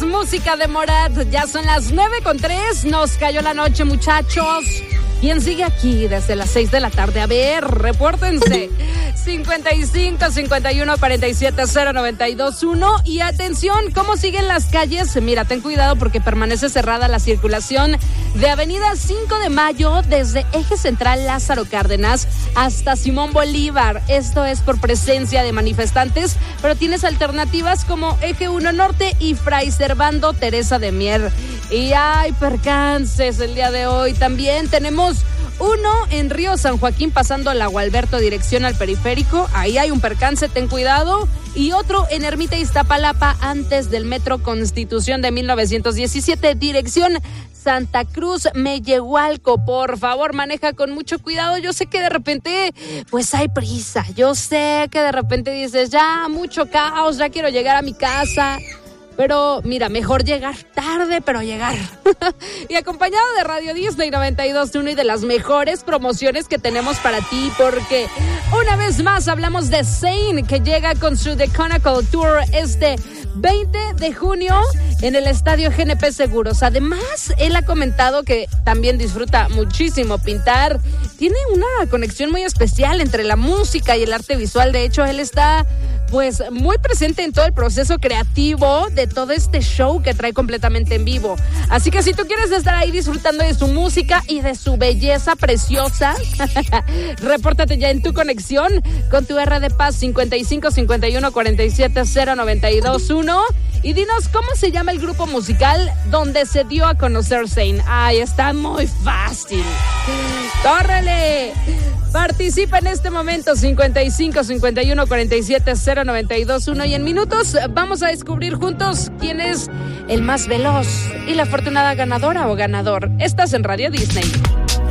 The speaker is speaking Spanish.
es música de Morat. Ya son las 9:03. Nos cayó la noche, muchachos. ¿Quién sigue aquí desde las 6 de la tarde? A ver, repórtense. 55 51 47 092 1. Y atención, ¿cómo siguen las calles? Mira, ten cuidado porque permanece cerrada la circulación de Avenida 5 de Mayo desde Eje Central Lázaro Cárdenas hasta Simón Bolívar. Esto es por presencia de manifestantes, pero tienes alternativas como Eje 1 Norte y Fray Servando Teresa de Mier. Y hay percances el día de hoy. También tenemos uno en Río San Joaquín pasando la Gualberto dirección al periférico. Ahí hay un percance, ten cuidado. Y otro en Ermita Iztapalapa antes del Metro Constitución de 1917 dirección Santa Cruz Mellehualco. Por favor, maneja con mucho cuidado. Yo sé que de repente pues hay prisa. Yo sé que de repente dices ya mucho caos, ya quiero llegar a mi casa. Pero mira, mejor llegar tarde, pero llegar. Y acompañado de Radio Disney 92.1 y de las mejores promociones que tenemos para ti, porque una vez más hablamos de Zayn, que llega con su The Chronicle Tour este 20 de junio en el Estadio GNP Seguros. Además, él ha comentado que también disfruta muchísimo pintar. Tiene una conexión muy especial entre la música y el arte visual. De hecho, él está pues muy presente en todo el proceso creativo de todo este show que trae completamente en vivo. Así que si tú quieres estar ahí disfrutando de su música y de su belleza preciosa, repórtate ya en tu conexión con tu R de Paz 55 51 47 092 1 y dinos cómo se llama el grupo musical donde se dio a conocer Zayn. Ay, está muy fácil. ¡Córrele! Participa en este momento 55 51 47 092 1 y en minutos vamos a descubrir juntos quién es el más veloz y la afortunada ganadora o ganador. Estás en Radio Disney.